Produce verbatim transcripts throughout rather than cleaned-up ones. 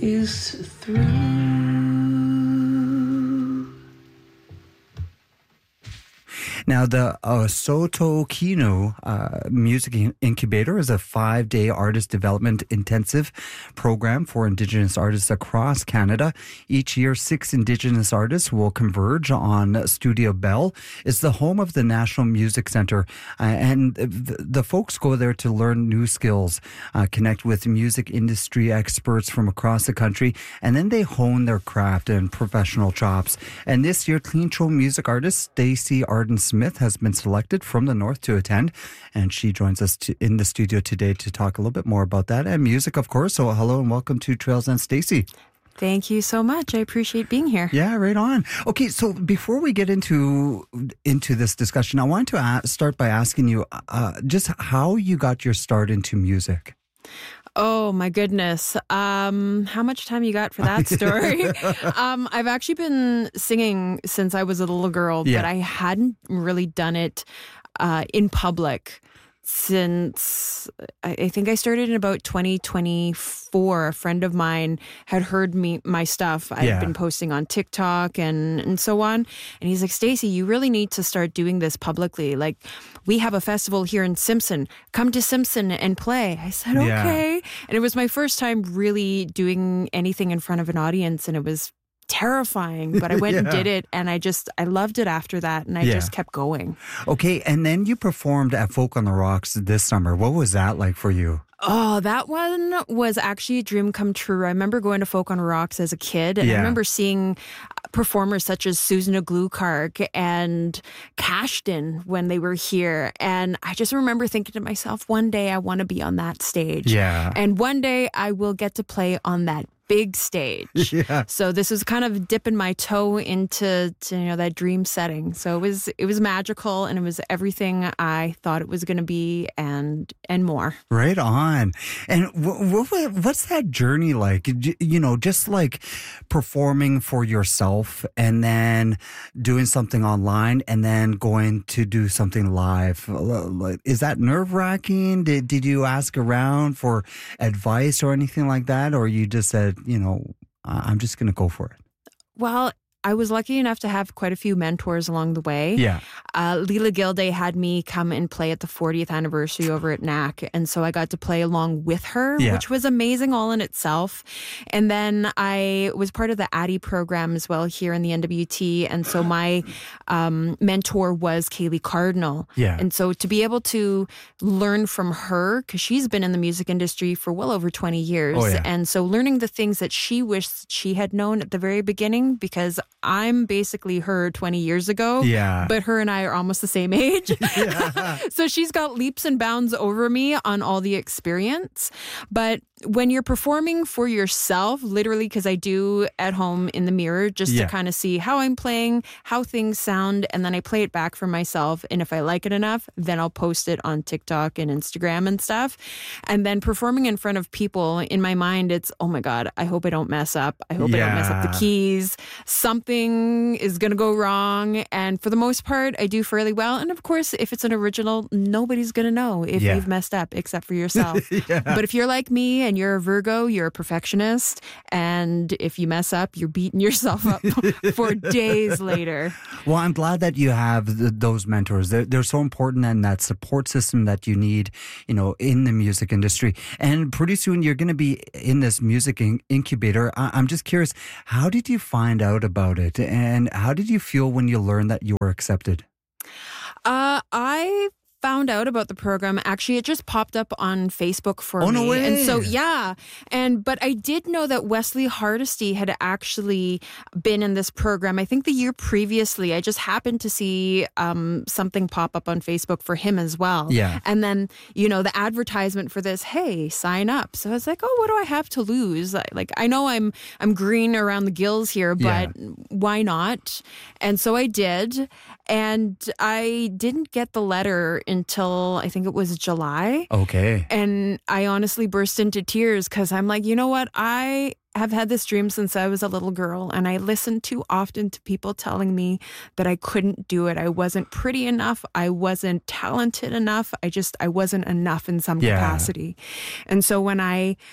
is through. Now, the uh, Soto Kino uh, Music Incubator is a five-day artist development intensive program for Indigenous artists across Canada. Each year, six Indigenous artists will converge on Studio Bell. It's the home of the National Music Centre, uh, and the, the folks go there to learn new skills, uh, connect with music industry experts from across the country, and then they hone their craft and professional chops. And this year, Clean Show music artist Stacey Arden Smith has been selected from the North to attend, and she joins us to, in the studio today to talk a little bit more about that and music, of course. So hello and welcome to Trails and Stacey. Thank you so much. I appreciate being here. Yeah, right on. Okay, so before we get into into this discussion, I wanted to ask, start by asking you uh, just how you got your start into music. Oh, my goodness. Um, how much time you got for that story? um, I've actually been singing since I was a little girl, Yeah. but I hadn't really done it uh, in public since I, I think I started in about twenty twenty-four. A friend of mine had heard me my stuff. I'd Yeah. been posting on TikTok and, and so on. And he's like, Stacey, you really need to start doing this publicly. Like, we have a festival here in Simpson. Come to Simpson and play. I said, Yeah. okay. And it was my first time really doing anything in front of an audience, and it was terrifying, but I went and Yeah. did it, and I just, I loved it after that, and I Yeah. just kept going. Okay, and then you performed at Folk on the Rocks this summer. What was that like for you? Oh, that one was actually a dream come true. I remember going to Folk on Rocks as a kid, and Yeah. I remember seeing performers such as Susan Aglukark and Cashton when they were here. And I just remember thinking to myself, one day I want to be on that stage. Yeah. And one day I will get to play on that big stage. Yeah. So this was kind of dipping my toe into to, you know, that dream setting. So it was it was magical, and it was everything I thought it was going to be, and and more. Right on. And what, what, what's that journey like? J- You know, just like performing for yourself and then doing something online and then going to do something live. Like, is that nerve wracking? Did, did you ask around for advice or anything like that? Or you just said, you know, I- I'm just going to go for it? Well, I was lucky enough to have quite a few mentors along the way. Yeah. Uh, Leela Gilday had me come and play at the fortieth anniversary over at N A C. And so I got to play along with her, Yeah. which was amazing all in itself. And then I was part of the Addie program as well here in the N W T. And so my um, mentor was Kaylee Cardinal. Yeah. And so to be able to learn from her, because she's been in the music industry for well over twenty years. Oh, yeah. And so learning the things that she wished she had known at the very beginning, because I'm basically her twenty years ago, Yeah. but her and I are almost the same age. So she's got leaps and bounds over me on all the experience. But when you're performing for yourself, literally, because I do at home in the mirror, just Yeah. to kind of see how I'm playing, how things sound, and then I play it back for myself. And if I like it enough, then I'll post it on TikTok and Instagram and stuff. And then performing in front of people, in my mind, it's, oh my God, I hope I don't mess up. I hope I don't mess up Yeah. the keys. Something is going to go wrong. And for the most part, I do fairly well. And of course, if it's an original, nobody's going to know if Yeah. you've messed up except for yourself. Yeah. But if you're like me and you're a Virgo, you're a perfectionist. And if you mess up, you're beating yourself up for days later. Well, I'm glad that you have th- those mentors. They're, they're so important, and that support system that you need, you know, in the music industry. And pretty soon you're going to be in this music in- incubator. I- I'm just curious, how did you find out about it? And how did you feel when you learned that you were accepted? Uh, I found out about the program. Actually, it just popped up on Facebook for Oh, me. no way. And so, yeah. And, but I did know that Wesley Hardesty had actually been in this program. I think the year previously, I just happened to see um, something pop up on Facebook for him as well. Yeah. And then, you know, the advertisement for this, hey, sign up. So I was like, oh, what do I have to lose? Like, I know I'm, I'm green around the gills here, but Yeah. why not? And so I did. And I didn't get the letter until I think it was July. Okay. And I honestly burst into tears because I'm like, you know what? I have had this dream since I was a little girl, and I listened too often to people telling me that I couldn't do it. I wasn't pretty enough. I wasn't talented enough. I just, I wasn't enough in some Yeah. capacity. And so when I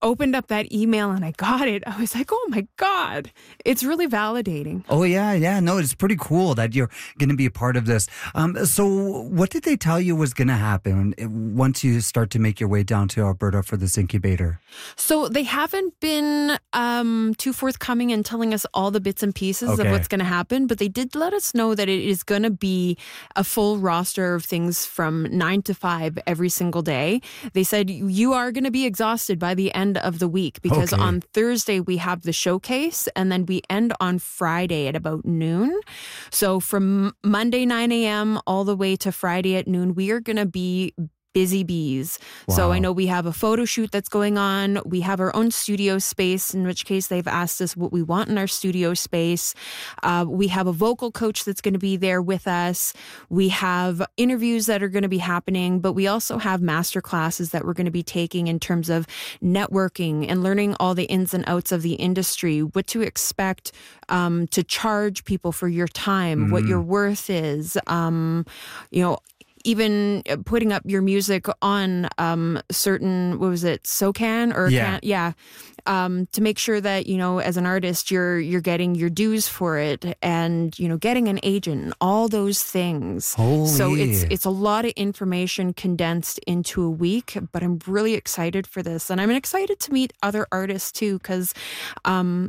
opened up that email and I got it, I was like, oh my God, it's really validating. Oh, yeah, yeah. No, it's pretty cool that you're going to be a part of this. Um, so what did they tell you was going to happen once you start to make your way down to Alberta for this incubator? So they haven't been um, too forthcoming in telling us all the bits and pieces Okay. of what's going to happen, but they did let us know that it is going to be a full roster of things from nine to five every single day. They said you are going to be exhausted by the end of the week because Okay. on Thursday we have the showcase and then we end on Friday at about noon. So from Monday nine a.m. all the way to Friday at noon, we are going to be busy bees. So Wow. I know we have a photo shoot that's going on. We have our own studio space, in which case they've asked us what we want in our studio space. Uh, we have a vocal coach that's going to be there with us. We have interviews that are going to be happening, but we also have master classes that we're going to be taking in terms of networking and learning all the ins and outs of the industry, what to expect um, to charge people for your time, what your worth is, um, you know, even putting up your music on um, certain, what was it, SoCan or Yeah. Can, yeah, um, to make sure that, you know, as an artist, you're you're getting your dues for it, and you know, getting an agent, all those things. Holy. So it's it's a lot of information condensed into a week, but I'm really excited for this, and I'm excited to meet other artists too, because um,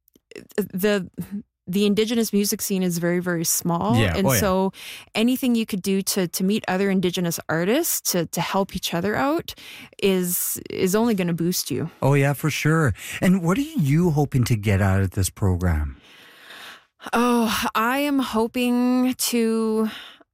the. The Indigenous music scene is very, very small. Yeah. And Oh, yeah. so anything you could do to to meet other Indigenous artists, to to help each other out is is only going to boost you. Oh, yeah, for sure. And what are you hoping to get out of this program? Oh, I am hoping to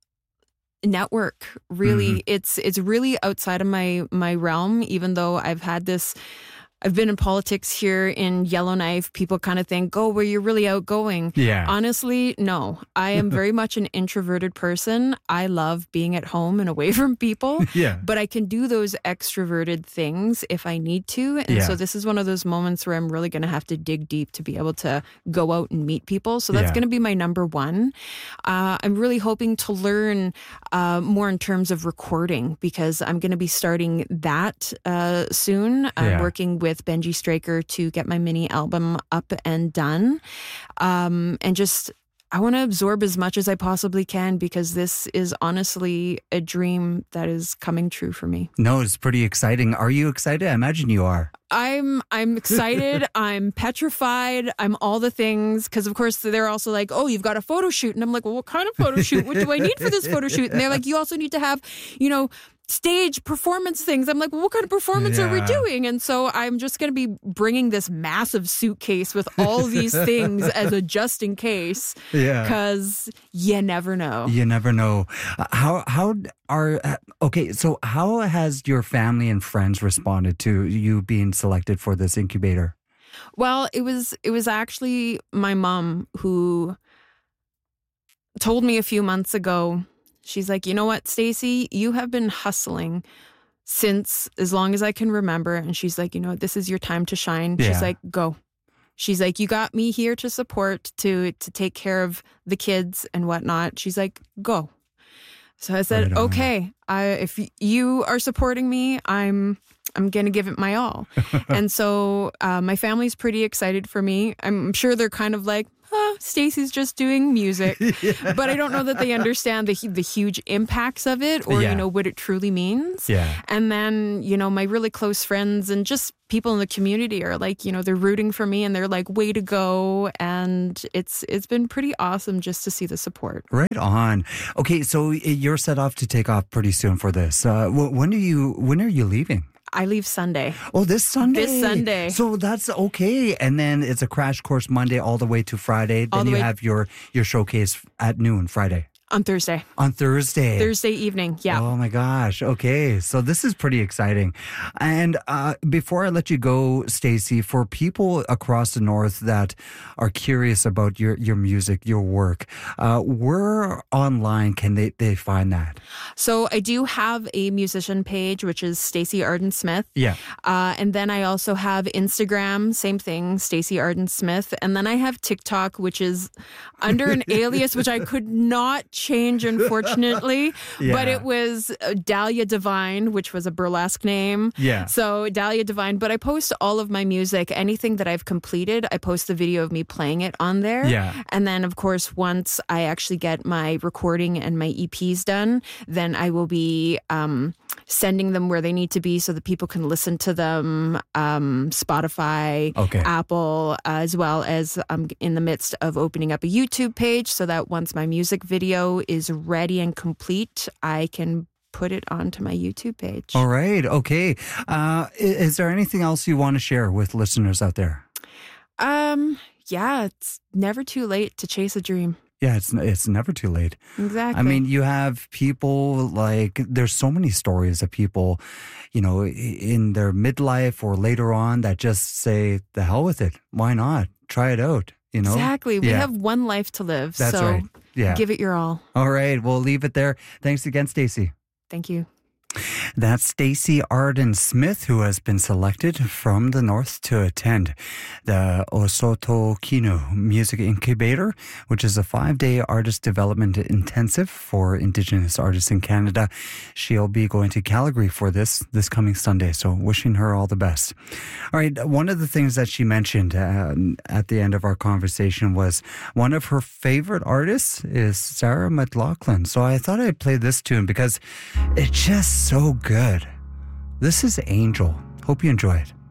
network. Really, Mm-hmm. it's it's really outside of my my realm, even though I've had this I've been in politics here in Yellowknife. People kind of think, oh, well, you're really outgoing. Yeah. Honestly, no. I am very much an introverted person. I love being at home and away from people. Yeah. But I can do those extroverted things if I need to. And Yeah. so this is one of those moments where I'm really going to have to dig deep to be able to go out and meet people. So that's Yeah. going to be my number one. Uh, I'm really hoping to learn uh, more in terms of recording, because I'm going to be starting that uh, soon. I'm Yeah. working with Benji Straker to get my mini album up and done. Um, and just, I want to absorb as much as I possibly can, because this is honestly a dream that is coming true for me. No, it's pretty exciting. Are you excited? I imagine you are. I'm I'm excited. I'm petrified. I'm all the things, because of course they're also like, oh, you've got a photo shoot, and I'm like, well, what kind of photo shoot? What do I need for this photo shoot? And they're like, you also need to have, you know, stage performance things. I'm like, well, what kind of performance are we Yeah. doing? And so I'm just going to be bringing this massive suitcase with all these things as a just in case, Yeah. because you never know. You never know. Uh, How how are uh, okay? So how has your family and friends responded to you being selected for this incubator? Well, it was it was actually my mom who told me a few months ago. She's like, you know what, Stacey, you have been hustling since as long as I can remember. And she's like, you know what, this is your time to shine. Yeah. She's like, go. She's like, you got me here to support, to to take care of the kids and whatnot. She's like, go. So I said, Right on. okay, I, if you are supporting me, I'm I'm going to give it my all. And so uh, my family's pretty excited for me. I'm sure they're kind of like, oh, Stacey's just doing music. But I don't know that they understand the the huge impacts of it, or, Yeah. you know, what it truly means. Yeah. And then, you know, my really close friends and just people in the community are like, you know, they're rooting for me and they're like, way to go. And it's it's been pretty awesome just to see the support. Right on. Okay, so you're set off to take off pretty soon for this. Uh, wh- when are you? When are you leaving? I leave Sunday. Oh, this Sunday. This Sunday. So that's okay. And then it's a crash course Monday all the way to Friday. All Then the you way- have your your showcase at noon Friday. On Thursday. On Thursday. Thursday evening. Yeah. Oh my gosh. Okay. So this is pretty exciting. And uh, before I let you go, Stacey, for people across the north that are curious about your, your music, your work, uh, where online can they, they find that? So I do have a musician page, which is Stacey Arden Smith. Yeah. Uh, and then I also have Instagram, same thing, Stacey Arden Smith. And then I have TikTok, which is under an alias, which I could not change, unfortunately. Yeah. But it was uh, Dahlia Divine, which was a burlesque name. Yeah. So Dahlia Divine. But I post all of my music, anything that I've completed, I post the video of me playing it on there. Yeah. And then, of course, once I actually get my recording and my E Ps done, then I will be um, sending them where they need to be so that people can listen to them. Um, Spotify, Okay. Apple, uh, as well as I'm in the midst of opening up a YouTube page so that once my music video is ready and complete, I can put it onto my YouTube page. All right. Okay. Uh, i- is there anything else you want to share with listeners out there? Um, yeah, it's never too late to chase a dream. Yeah, it's it's never too late. Exactly. I mean, you have people like, there's so many stories of people, you know, i- in their midlife or later on that just say, the hell with it. Why not? Try it out, you know? exactly. We Yeah. have one life to live. That's so right. Yeah. give it your all. All right. We'll leave it there. Thanks again, Stacey. Thank you. That's Stacey Arden Smith, who has been selected from the North to attend the Osoto Kino Music Incubator, which is a five-day artist development intensive for Indigenous artists in Canada. She'll be going to Calgary for this this coming Sunday, so wishing her all the best. All right, one of the things that she mentioned uh, at the end of our conversation was one of her favorite artists is Sarah McLachlan. So I thought I'd play this tune because it's just so good. This is Angel. Hope you enjoy it.